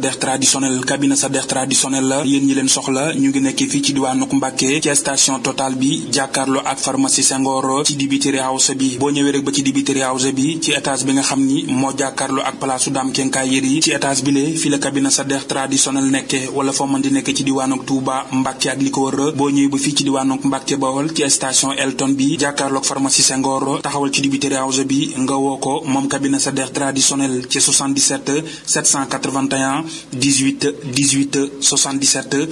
Sadekh traditionnel cabinet Sadekh traditionnel la yéen ñi leen soxla ñu ngi nekk fii ci diwaanu Mbacké ci station Total bi jàkkaarloo ak pharmacie Senghor ci dibiteri house bi boo ñëwee rek ba ci dibiteri house bi ci étage bi nga xam ni moo jàkkaarloo ak palaasu Dame Quincaillerie ci étage bi le fi la cabinet Sadekh traditionnel nekke wala foo mën di nekk ci diwaanu Touba Mbacké ak li ko wër boo ñëwee ba fii ci diwaanu Mbacké Bawol ci station Elton bi jàkkaarloo ak pharmacie Senghor taxawal ci dibiteri house bi nga woo ko moom cabinet Sadekh traditionnel ci 77 781 18 18 77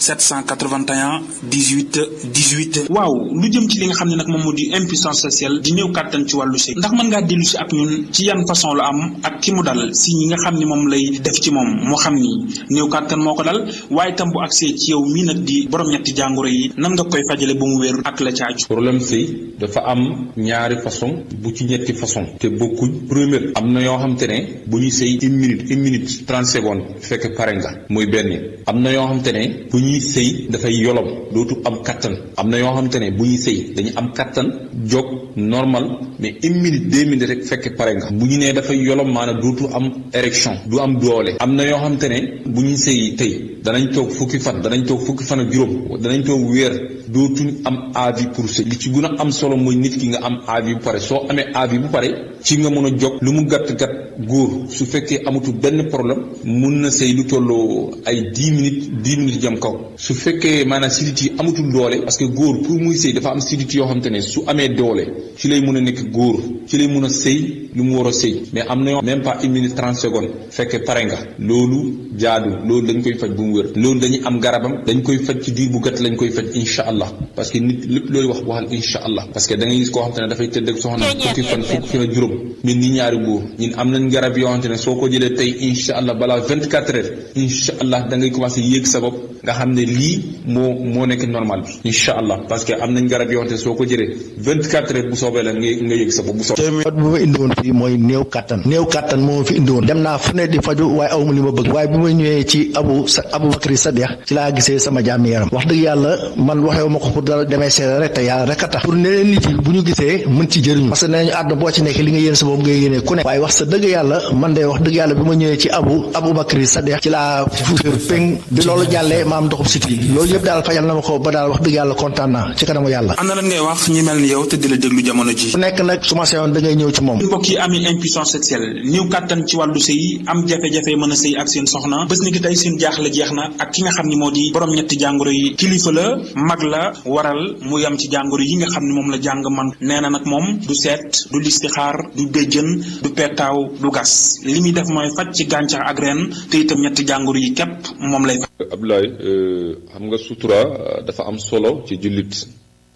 781 18 18. waaw lu jëm ci li nga xam ne nag moom moo di impuissance sexuelle di néew kàttan ci wàllu sëy ndax mën ngaa dellu si ak ñun ci yan façon la am ak ki mu dal si ñi nga xam ne moom lay def ci moom moo xam ni néew kàttan moo ko dal waaye itam bu agsee ci yow mii nag di borom ñetti jàngoro yi nan nga koy fajale ba mu wér ak la caaju. problème sëy dafa am ñaari façon bu ci ñetti façon te bokkuñ. première am na yoo xam te ne bu ñuy sëy une minute 30 secondes fekk pare nga muy benn. am na yoo xam te ne bu ñuy sëy dafay yolom dootu am kattan. am na yoo xam te ne bu ñuy sëy dañu am kattan jóg normal mais une minute 2 minutes rek fekk pare nga. bu ñu nee dafay yolom maanaam dootu am érection du am doole. am na yoo xam te ne bu ñuy sëy tey danañ toog fukki fan ak juróom danañ toog weer dootuñ am avis pour sëy. li ci gën a am solo mooy nit ki nga am avis bu pare soo amee avis bu pare ci nga mën a jóg lu mu gàtt góor su fekkee amatul benn problème mun na sëy lu tolloo ay 10 minutes jëm kaw. su fekkee maanaam sidit yi amatul doole parce que góor pour muy sëy dafa am sidit yoo xam te ne su amee doole ci lay mën a nekk góor ci lay mën a sëy lu mu war a sëy mais am na yoo même pas 1 minute 30 secondes fekkee pare nga loolu jaadu loolu dañ koy faj bu mu wér. loolu dañuy am garabam dañ koy faj ci diir bu gàtt lañ koy faj incha allah parce que nit lépp looy waxal incha allah parce que da ngay gis koo xam te ne dafay tëdd ak soxna fukki fan ak juróom ñun ni ñaari góor ñun am nañ garab yoo xam te ne soo ko jëlee tey incha allah balaa 24 heures incha allah da ngay commencé yéeg sa bopp nga xam ne lii moo nekk normal bi incha allah parce que am nañ garab yoo xam te ne soo ko jëlee 24 heures bu soobee la nga yéeg sa bopp bu soobee. bu ma indi woon fii mooy néew kattan moo fi indi woon dem naa fu ne di faju waaye awma li ma bëgg waaye bu ma ñëwee ci Aboubacry Sadekh ci laa gisee sama jàmm yaram wax dëgg yàlla man waxewu ma ko pour dara demee seere rek te yàlla rek a tax pour neneen nit yi bu ñu gisee mën ci jëriñu parce que nee nañu àdduna boo ci nekk li nga yéene sa bopp nga yéene ku ne waaye wax sa dëgg yàlla man de wax dëgg yàlla bi ma ñëwee ci Aboubacry Sadekh ci laa fuuféer péng bi loolu jàllee ma am ndoxum siti loolu yëpp daal fajal na ma ko ba daal wax dëgg yàlla kontaan naa ci kanamu yàlla. ana lan ngay wax ñi mel ni yow te di la déglu jamono ji. ku nekk nag su ma seyoon da ngay ñëw ci moom. mbokk yi amee impuissance sexuelle néew kàttan ci wàllu sëy am jafe-jafe mën a sëy ak seen soxna bés ni ki tey seen jaaxle jeex na ak ki nga xam ni moo di borom ñetti jàngoro yi kilifa la mag la waral mu yam ci jàngoro yi nga xam ni moom la jàng man nee na nag moom du seet du listixaar du béjjën du pettaaw du gas li muy def mooy faj ci gàncax ak ren te itam ñetti jàngoro yi képp moom lay faj. Abdoulaye xam nga sutura dafa am solo ci jullit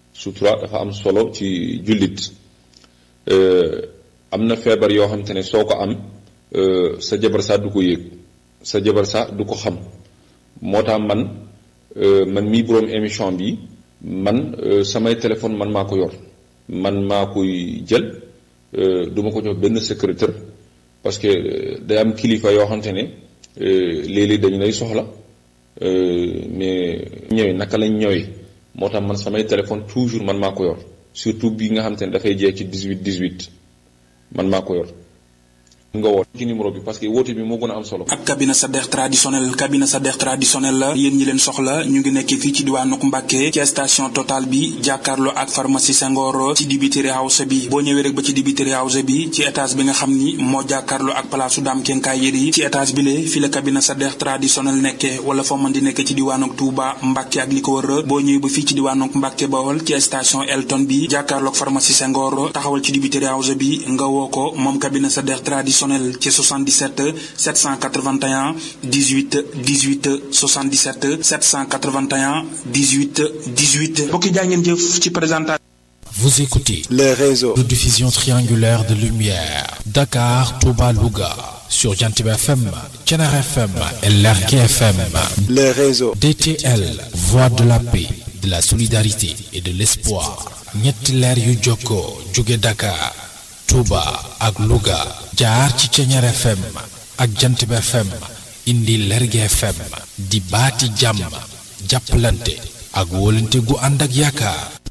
am na feebar yoo xam te ne soo ko am sa jabar sax du ko yëg sa jabar sax du ko xam moo tax man mii boroom émission bi man samay téléphone man maa ko yor man maa koy jël duma ko jox benn secrétaire parce que day am kilifa yoo xam te ne léeg-léeg dañu lay soxla mais ñëwee naka lañ ñëwee moo tax man samay téléphone toujours man maa ko yor surtout bi nga xam te ne dafay jeex ci 18 man maa ko yor nga woote ci numéro bi parce que woote bi moo gën a am solo. ak cabinet Sadekh traditionnel la yéen ñi leen soxla ñu ngi nekk fii ci diwaanu Mbacké ci station Total bi jàkkaarloo ak pharmacie Senghor ci dibiteri house bi boo ñëwee rek ba ci dibiteri house bi ci étage bi nga xam ni moo jàkkaarloo ak palaasu Dame Quincaillerie ci étage bi le fi la cabinet Sadekh traditionnel nekke wala foo mën di nekk ci diwaanu Touba Mbacké ak li ko wër boo ñëwee ba fii ci diwaanu Mbacké Bawol ci station Elton bi jàkkaarloo ak pharmacie Senghor taxawal ci dibiteri house bi nga woo ko moom cabinet Sadekh traditionnel ci 77 781 18 18 77 781 18 18. mbokk yi jaa ngeen jëf ci présentation. Vous écoutez le réseau de diffusion triangulaire de lumière Dakar, Touba, Louga sur Jantib FM, Thiénaba FM et Lergui FM. Le réseau DTL, voix de la paix, de la solidarité et de l'espoir. ñetti leer yu jokkoo jóge Dakar, Touba ak Louga jaar ci Thiénaba FM ak Jantib FM indi Lergui FM di baati jàmm jàppalante ak wóolante gu ànd ak yaakaar.